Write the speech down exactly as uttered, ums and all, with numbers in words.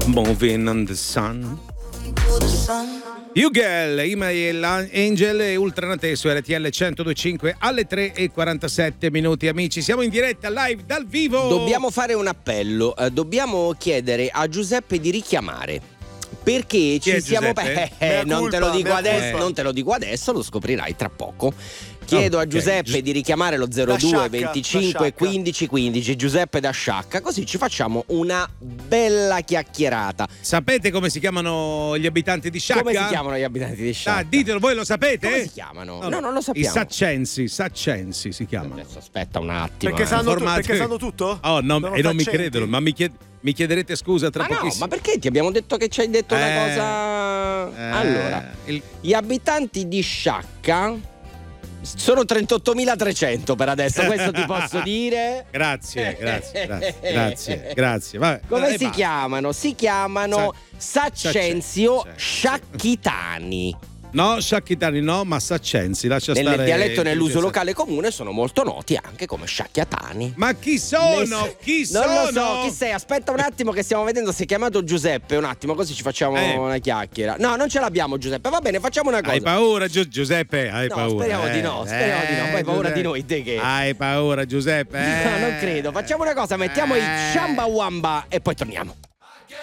Moving on the sun. Hugel, Email Angel e Ultranate su R T L centodue e cinque alle tre e quarantasette minuti, amici. Siamo in diretta live dal vivo. Dobbiamo fare un appello, eh, dobbiamo chiedere a Giuseppe di richiamare. Perché ci siamo Giuseppe? eh, non colpa, te lo dico mea adesso, colpa. non te lo dico adesso, lo scoprirai tra poco. Chiedo Ok. a Giuseppe di richiamare lo zero due Sciacca, venticinque da Sciacca. quindici quindici, Giuseppe da Sciacca, così ci facciamo una bella chiacchierata. Sapete come si chiamano gli abitanti di Sciacca? Come si chiamano gli abitanti di Sciacca? Ah, ditelo, voi lo sapete? Come si chiamano? No, No, non lo sappiamo. I Saccensi, Saccensi si chiamano. Adesso aspetta un attimo. Perché eh. sanno, tu- Informati- perché sanno tutto? Oh, no, Sono e non mi faccenti? credono, ma mi, chied- mi chiederete scusa tra Ma no, pochissimo. ma perché ti abbiamo detto che ci hai detto una Eh, cosa? Eh, Allora, il- gli abitanti di Sciacca sono trentottomilatrecento per adesso, questo ti posso dire. Grazie, grazie, grazie, grazie, grazie. Vabbè, Come eh, si basta. chiamano? Si chiamano Saccenzio Sacce- Sciacchitani. No, Sciacchitani no, ma Saccensi, lascia Nel stare. dialetto e nell'uso Giuseppe. locale comune sono molto noti anche come sciacchiatani. Ma chi sono? Ness- Chi non sono? lo so, chi sei? Aspetta un attimo che stiamo vedendo se è chiamato Giuseppe, un attimo così ci facciamo Eh. una chiacchiera. No, non ce l'abbiamo Giuseppe, va bene, facciamo una cosa. Hai paura, Giu- Giuseppe? Hai No, paura? speriamo eh? di no, speriamo di no. Poi hai paura Giuseppe. di noi, te che? Hai paura, Giuseppe? No, eh? non credo. Facciamo una cosa, mettiamo Eh. il Chamba Wamba e poi torniamo.